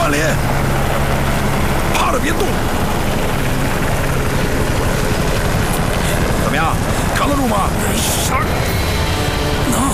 万里，趴着别动。怎么样，扛得住吗？ 能。